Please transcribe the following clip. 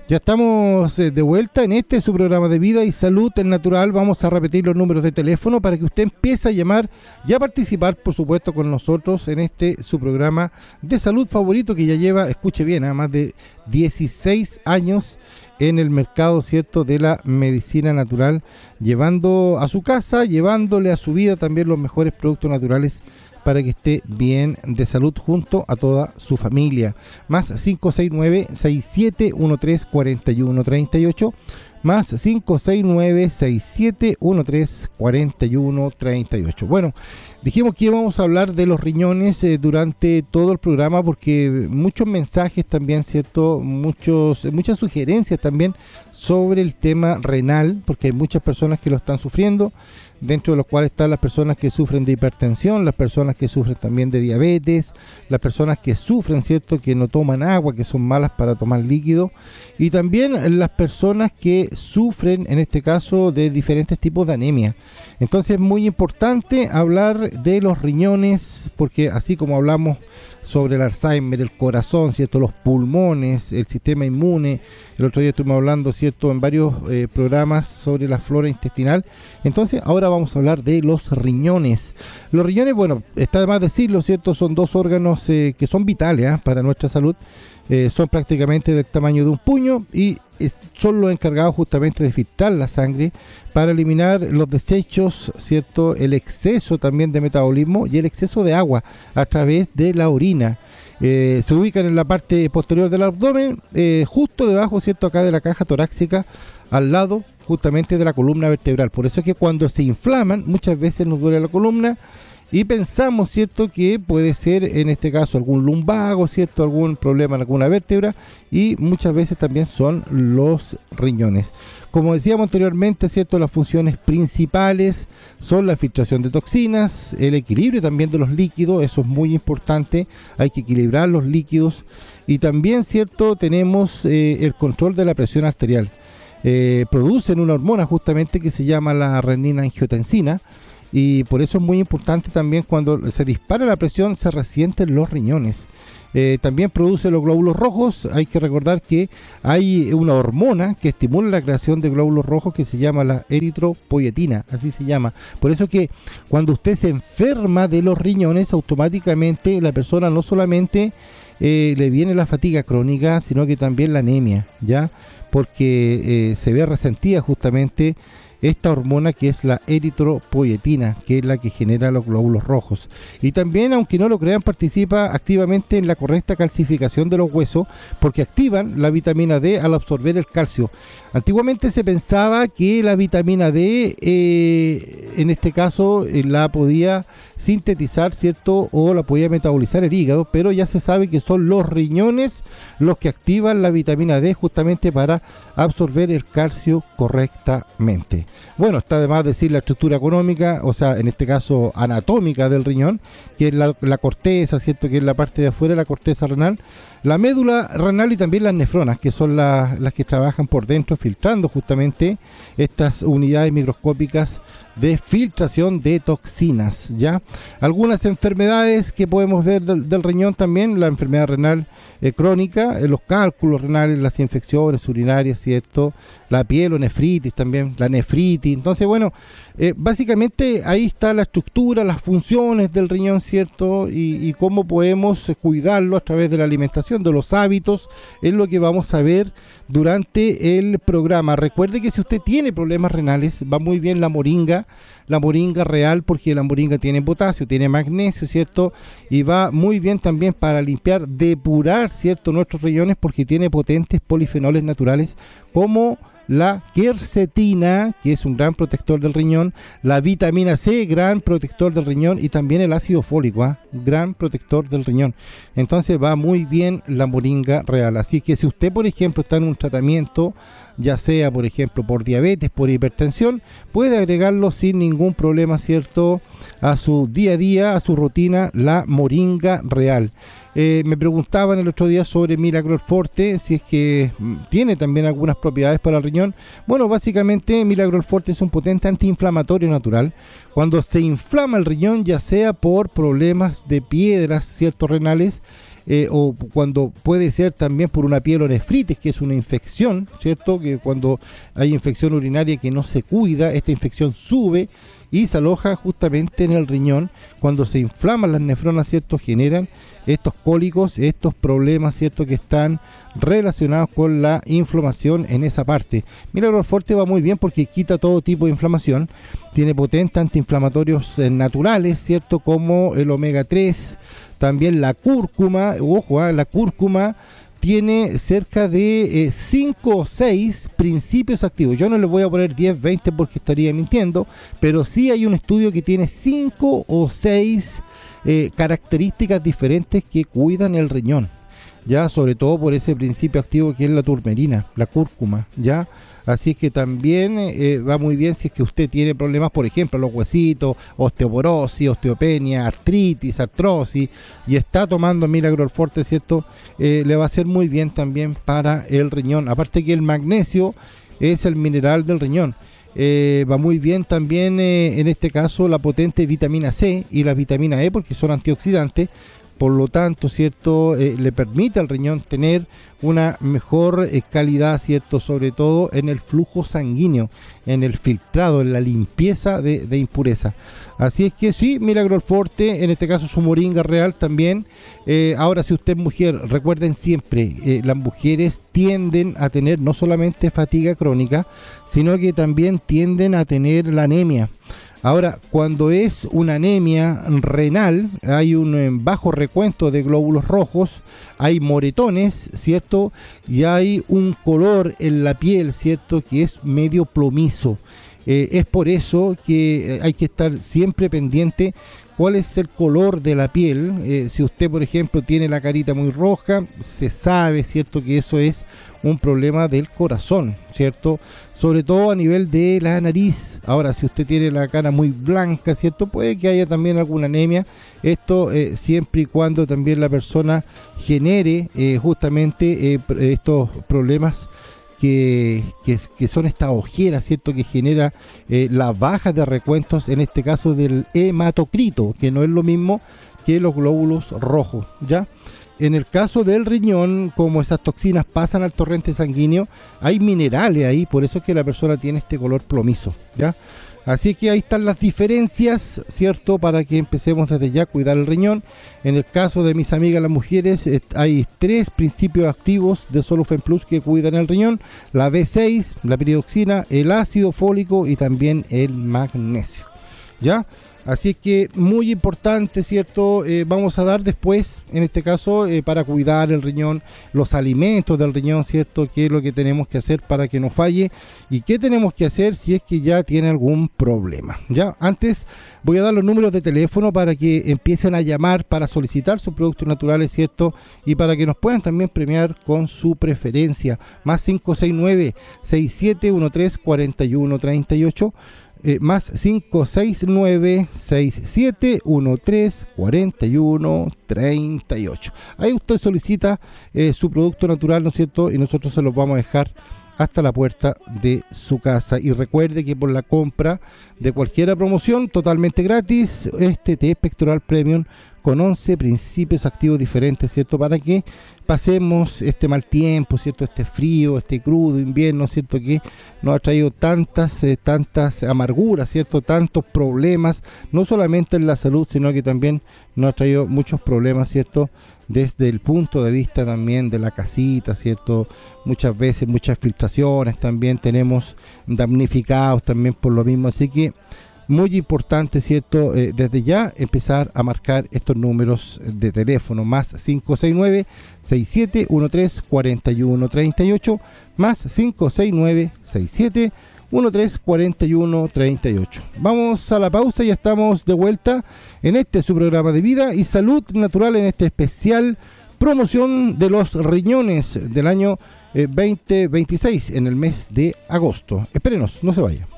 Ya estamos de vuelta en su programa de Vida y Salud Natural. Vamos a repetir los números de teléfono para que usted empiece a llamar y a participar, por supuesto, con nosotros en su programa de salud favorito que ya lleva, escuche bien, más de 16 años en el mercado, ¿cierto?, de la medicina natural, llevando a su casa, llevándole a su vida también los mejores productos naturales para que esté bien de salud junto a toda su familia. Más 569-6713-4138, más 569-6713-4138. Bueno, dijimos que íbamos a hablar de los riñones durante todo el programa porque muchos mensajes también, ¿cierto? Muchas sugerencias también sobre el tema renal, porque hay muchas personas que lo están sufriendo, dentro de los cuales están las personas que sufren de hipertensión, las personas que sufren también de diabetes, las personas que sufren, ¿cierto?, que no toman agua, que son malas para tomar líquido, y también las personas que sufren, en este caso, de diferentes tipos de anemia. Entonces es muy importante hablar de los riñones, porque así como hablamos sobre el Alzheimer, el corazón, ¿cierto?, los pulmones, el sistema inmune. El otro día estuvimos hablando, ¿cierto?, en varios programas sobre la flora intestinal. Entonces ahora vamos a hablar de los riñones. Los riñones, bueno, está de más decirlo, ¿cierto?, son dos órganos que son vitales para nuestra salud. Son prácticamente del tamaño de un puño y son los encargados justamente de filtrar la sangre para eliminar los desechos, ¿cierto?, el exceso también de metabolismo y el exceso de agua a través de la orina. Se ubican en la parte posterior del abdomen, justo debajo, ¿cierto?, acá de la caja torácica, al lado justamente de la columna vertebral. Por eso es que cuando se inflaman, muchas veces nos duele la columna y pensamos, ¿cierto?, que puede ser en este caso algún lumbago, ¿cierto?, algún problema en alguna vértebra, y muchas veces también son los riñones. Como decíamos anteriormente, ¿cierto?, las funciones principales son la filtración de toxinas, el equilibrio también de los líquidos, eso es muy importante, hay que equilibrar los líquidos, y también, ¿cierto?, tenemos el control de la presión arterial. Producen una hormona justamente que se llama la renina-angiotensina, y por eso es muy importante también cuando se dispara la presión se resienten los riñones. También produce los glóbulos rojos. Hay que recordar que hay una hormona que estimula la creación de glóbulos rojos que se llama la eritropoyetina, así se llama. Por eso que cuando usted se enferma de los riñones, automáticamente la persona no solamente le viene la fatiga crónica, sino que también la anemia, ¿ya? Porque se ve resentida justamente esta hormona que es la eritropoyetina, que es la que genera los glóbulos rojos. Y también, aunque no lo crean, participa activamente en la correcta calcificación de los huesos, porque activan la vitamina D al absorber el calcio. Antiguamente se pensaba que la vitamina D, en este caso, la podía sintetizar, ¿cierto?, o la podía metabolizar el hígado, pero ya se sabe que son los riñones los que activan la vitamina D justamente para absorber el calcio correctamente. Bueno, está de más decir la estructura económica, o sea, en este caso anatómica del riñón, que es la corteza, ¿cierto?, que es la parte de afuera de la corteza renal, la médula renal y también las nefronas, que son las que trabajan por dentro filtrando justamente estas unidades microscópicas de filtración de toxinas, ¿ya? Algunas enfermedades que podemos ver del riñón también, la enfermedad renal crónica, los cálculos renales, las infecciones urinarias, ¿cierto? La piel o nefritis también, la nefritis. Entonces, bueno, básicamente ahí está la estructura, las funciones del riñón, ¿cierto? Y cómo podemos cuidarlo a través de la alimentación, de los hábitos, es lo que vamos a ver durante el programa. Recuerde que si usted tiene problemas renales, va muy bien la moringa real, porque la moringa tiene potasio, tiene magnesio, ¿cierto? Y va muy bien también para limpiar, depurar, ¿cierto?, nuestros riñones, porque tiene potentes polifenoles naturales como la quercetina, que es un gran protector del riñón, la vitamina C, gran protector del riñón, y también el ácido fólico, gran protector del riñón. Entonces va muy bien la moringa real. Así que si usted, por ejemplo, está en un tratamiento, ya sea, por ejemplo, por diabetes, por hipertensión, puede agregarlo sin ningún problema, ¿cierto?, a su día a día, a su rutina, la moringa real. Me preguntaban el otro día sobre Miracle Forte, si es que tiene también algunas propiedades para el riñón. Bueno, básicamente Miracle Forte es un potente antiinflamatorio natural. Cuando se inflama el riñón, ya sea por problemas de piedras, ¿cierto?, renales, o cuando puede ser también por una pielonefritis, que es una infección, ¿cierto? Que cuando hay infección urinaria que no se cuida, esta infección sube y se aloja justamente en el riñón. Cuando se inflaman las nefronas, ¿cierto?, generan estos cólicos, estos problemas, ¿cierto?, que están relacionados con la inflamación en esa parte. Milagro Forte va muy bien porque quita todo tipo de inflamación, tiene potentes antiinflamatorios naturales, ¿cierto?, como el omega 3, también la cúrcuma. Ojo, la cúrcuma tiene cerca de 5 o 6 principios activos. Yo no les voy a poner 10, 20 porque estaría mintiendo, pero sí hay un estudio que tiene 5 o 6 características diferentes que cuidan el riñón, ya, sobre todo por ese principio activo que es la turmerina, la cúrcuma, ya. Así que también va muy bien si es que usted tiene problemas, por ejemplo, los huesitos, osteoporosis, osteopenia, artritis, artrosis, y está tomando Milagro Forte, ¿cierto? Le va a hacer muy bien también para el riñón. Aparte que el magnesio es el mineral del riñón. Va muy bien también en este caso la potente vitamina C y la vitamina E porque son antioxidantes. Por lo tanto, ¿cierto? Le permite al riñón tener una mejor calidad, ¿cierto? Sobre todo en el flujo sanguíneo, en el filtrado, en la limpieza de impureza. Así es que sí, Milagro Forte, en este caso su moringa real también. Ahora, si usted es mujer, recuerden siempre, las mujeres tienden a tener no solamente fatiga crónica, sino que también tienden a tener la anemia. Ahora, cuando es una anemia renal, hay un bajo recuento de glóbulos rojos, hay moretones, ¿cierto? Y hay un color en la piel, ¿cierto?, que es medio plomizo. Es por eso que hay que estar siempre pendiente cuál es el color de la piel. Si usted, por ejemplo, tiene la carita muy roja, se sabe, ¿cierto?, que eso es un problema del corazón, ¿cierto? Sobre todo a nivel de la nariz. Ahora, si usted tiene la cara muy blanca, ¿cierto?, puede que haya también alguna anemia. Esto siempre y cuando también la persona genere justamente estos problemas que son estas ojeras, ¿cierto?, que genera la baja de recuentos, en este caso del hematocrito, que no es lo mismo que los glóbulos rojos, ¿ya? En el caso del riñón, como esas toxinas pasan al torrente sanguíneo, hay minerales ahí, por eso es que la persona tiene este color plomizo, ¿ya? Así que ahí están las diferencias, ¿cierto?, para que empecemos desde ya a cuidar el riñón. En el caso de mis amigas las mujeres, hay 3 principios activos de Solufen Plus que cuidan el riñón: la B6, la piridoxina, el ácido fólico y también el magnesio, ¿ya? Así que muy importante, ¿cierto? Vamos a dar después, en este caso, para cuidar el riñón, los alimentos del riñón, ¿cierto? ¿Qué es lo que tenemos que hacer para que no falle? ¿Y qué tenemos que hacer si es que ya tiene algún problema? Ya, antes voy a dar los números de teléfono para que empiecen a llamar para solicitar sus productos naturales, ¿cierto? Y para que nos puedan también premiar con su preferencia. Más 569-6713-4138. Más 569-6713-4138. Ahí usted solicita su producto natural, ¿no es cierto? Y nosotros se los vamos a dejar hasta la puerta de su casa. Y recuerde que por la compra de cualquier promoción totalmente gratis, este té Pectoral Premium con 11 principios activos diferentes, ¿cierto? Para que pasemos este mal tiempo, ¿cierto? Este frío, este crudo invierno, ¿cierto? Que nos ha traído tantas amarguras, ¿cierto? Tantos problemas, no solamente en la salud, sino que también nos ha traído muchos problemas, ¿cierto? Desde el punto de vista también de la casita, ¿cierto? Muchas veces, muchas filtraciones también tenemos damnificados también por lo mismo, así que muy importante, ¿cierto? Desde ya empezar a marcar estos números de teléfono, más 569-6713-4138, más 569-6713-4138. Vamos a la pausa y ya estamos de vuelta en su programa de vida y salud natural, en este especial promoción de los riñones del año 2026, en el mes de agosto. Espérenos, no se vaya.